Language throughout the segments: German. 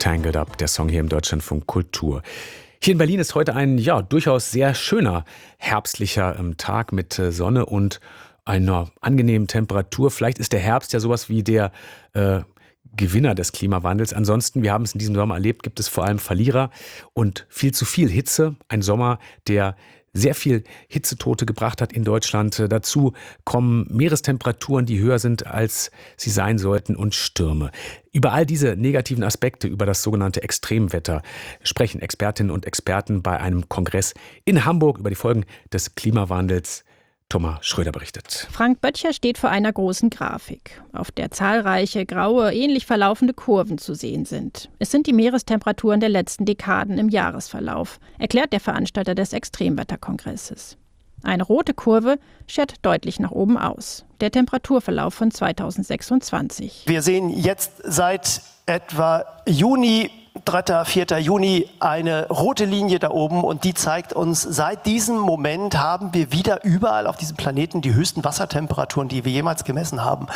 Tangled Up, der Song hier im Deutschlandfunk Kultur. Hier in Berlin ist heute ein durchaus sehr schöner herbstlicher Tag mit Sonne und einer angenehmen Temperatur. Vielleicht ist der Herbst ja sowas wie der Gewinner des Klimawandels. Ansonsten, wir haben es in diesem Sommer erlebt, gibt es vor allem Verlierer und viel zu viel Hitze. Ein Sommer, der sehr viel Hitzetote gebracht hat in Deutschland. Dazu kommen Meerestemperaturen, die höher sind, als sie sein sollten, und Stürme. Über all diese negativen Aspekte, über das sogenannte Extremwetter, sprechen Expertinnen und Experten bei einem Kongress in Hamburg über die Folgen des Klimawandels. Thomas Schröder berichtet. Frank Böttcher steht vor einer großen Grafik, auf der zahlreiche graue, ähnlich verlaufende Kurven zu sehen sind. Es sind die Meerestemperaturen der letzten Dekaden im Jahresverlauf, erklärt der Veranstalter des Extremwetterkongresses. Eine rote Kurve schert deutlich nach oben aus. Der Temperaturverlauf von 2026. Wir sehen jetzt seit etwa Juni, 3., 4. Juni eine rote Linie da oben, und die zeigt uns, seit diesem Moment haben wir wieder überall auf diesem Planeten die höchsten Wassertemperaturen, die wir jemals gemessen haben.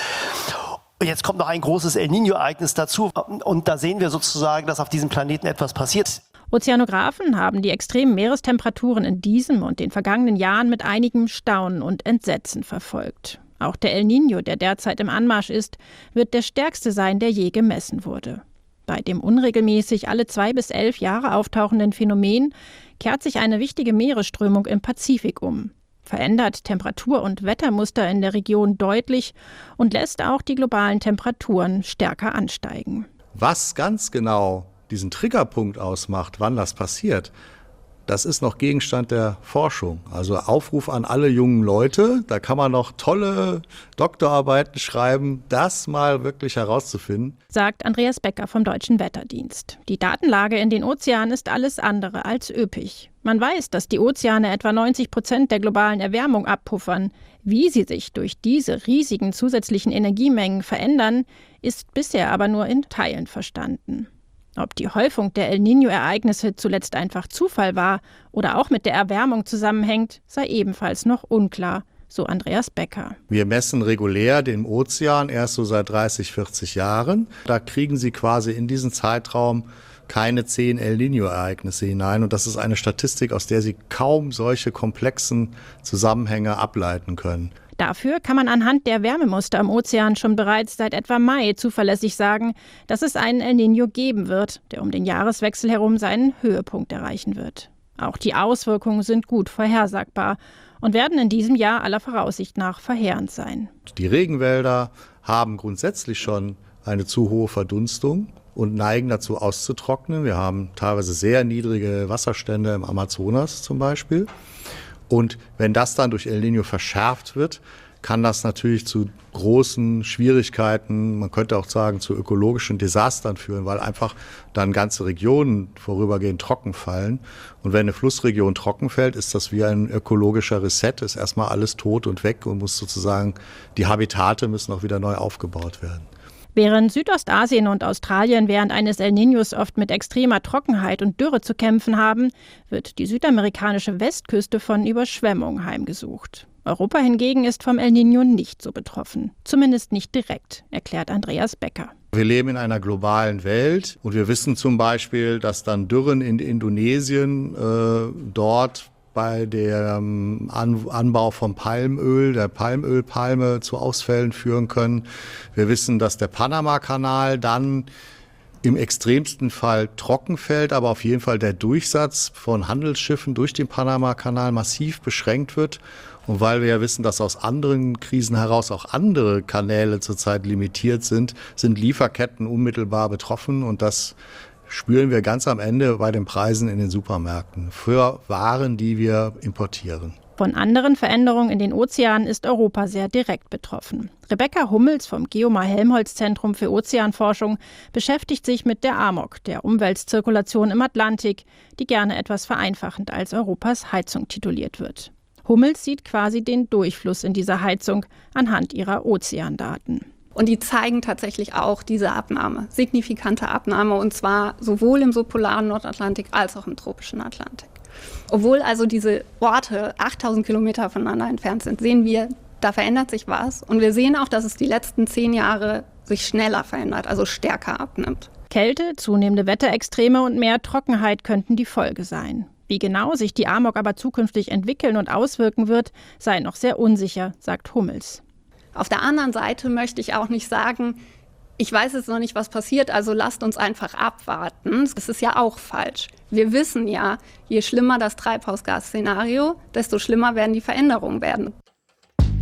Jetzt kommt noch ein großes El Niño-Ereignis dazu, und da sehen wir sozusagen, dass auf diesem Planeten etwas passiert. Ozeanographen haben die extremen Meerestemperaturen in diesem und den vergangenen Jahren mit einigem Staunen und Entsetzen verfolgt. Auch der El Niño, der derzeit im Anmarsch ist, wird der stärkste sein, der je gemessen wurde. Bei dem unregelmäßig alle 2 bis 11 Jahre auftauchenden Phänomen kehrt sich eine wichtige Meeresströmung im Pazifik um, verändert Temperatur- und Wettermuster in der Region deutlich und lässt auch die globalen Temperaturen stärker ansteigen. Was ganz genau diesen Triggerpunkt ausmacht, wann das passiert, das ist noch Gegenstand der Forschung. Also Aufruf an alle jungen Leute, da kann man noch tolle Doktorarbeiten schreiben, das mal wirklich herauszufinden. Sagt Andreas Becker vom Deutschen Wetterdienst. Die Datenlage in den Ozeanen ist alles andere als üppig. Man weiß, dass die Ozeane etwa 90% der globalen Erwärmung abpuffern. Wie sie sich durch diese riesigen zusätzlichen Energiemengen verändern, ist bisher aber nur in Teilen verstanden. Ob die Häufung der El Niño-Ereignisse zuletzt einfach Zufall war oder auch mit der Erwärmung zusammenhängt, sei ebenfalls noch unklar, so Andreas Becker. Wir messen regulär den Ozean erst so seit 30, 40 Jahren. Da kriegen Sie quasi in diesen Zeitraum keine 10 El Niño-Ereignisse hinein. Und das ist eine Statistik, aus der Sie kaum solche komplexen Zusammenhänge ableiten können. Dafür kann man anhand der Wärmemuster am Ozean schon bereits seit etwa Mai zuverlässig sagen, dass es einen El Niño geben wird, der um den Jahreswechsel herum seinen Höhepunkt erreichen wird. Auch die Auswirkungen sind gut vorhersagbar und werden in diesem Jahr aller Voraussicht nach verheerend sein. Die Regenwälder haben grundsätzlich schon eine zu hohe Verdunstung und neigen dazu auszutrocknen. Wir haben teilweise sehr niedrige Wasserstände im Amazonas zum Beispiel. Und wenn das dann durch El Niño verschärft wird, kann das natürlich zu großen Schwierigkeiten, man könnte auch sagen zu ökologischen Desastern führen, weil einfach dann ganze Regionen vorübergehend trocken fallen. Und wenn eine Flussregion trocken fällt, ist das wie ein ökologischer Reset, ist erstmal alles tot und weg und muss sozusagen, die Habitate müssen auch wieder neu aufgebaut werden. Während Südostasien und Australien während eines El Niños oft mit extremer Trockenheit und Dürre zu kämpfen haben, wird die südamerikanische Westküste von Überschwemmungen heimgesucht. Europa hingegen ist vom El Niño nicht so betroffen, zumindest nicht direkt, erklärt Andreas Becker. Wir leben in einer globalen Welt und wir wissen zum Beispiel, dass dann Dürren in Indonesien dort bei dem Anbau von Palmöl, der Palmölpalme, zu Ausfällen führen können. Wir wissen, dass der Panama-Kanal dann im extremsten Fall trocken fällt, aber auf jeden Fall der Durchsatz von Handelsschiffen durch den Panama-Kanal massiv beschränkt wird. Und weil wir ja wissen, dass aus anderen Krisen heraus auch andere Kanäle zurzeit limitiert sind, sind Lieferketten unmittelbar betroffen, und das spüren wir ganz am Ende bei den Preisen in den Supermärkten für Waren, die wir importieren. Von anderen Veränderungen in den Ozeanen ist Europa sehr direkt betroffen. Rebecca Hummels vom Geomar-Helmholtz-Zentrum für Ozeanforschung beschäftigt sich mit der AMOC, der Umweltzirkulation im Atlantik, die gerne etwas vereinfachend als Europas Heizung tituliert wird. Hummels sieht quasi den Durchfluss in dieser Heizung anhand ihrer Ozeandaten. Und die zeigen tatsächlich auch diese Abnahme, signifikante Abnahme, und zwar sowohl im subpolaren Nordatlantik als auch im tropischen Atlantik. Obwohl also diese Orte 8000 Kilometer voneinander entfernt sind, sehen wir, da verändert sich was. Und wir sehen auch, dass es die letzten 10 Jahre sich schneller verändert, also stärker abnimmt. Kälte, zunehmende Wetterextreme und mehr Trockenheit könnten die Folge sein. Wie genau sich die Amok aber zukünftig entwickeln und auswirken wird, sei noch sehr unsicher, sagt Hummels. Auf der anderen Seite möchte ich auch nicht sagen, ich weiß jetzt noch nicht, was passiert, also lasst uns einfach abwarten. Das ist ja auch falsch. Wir wissen ja, je schlimmer das Treibhausgasszenario, desto schlimmer werden die Veränderungen werden.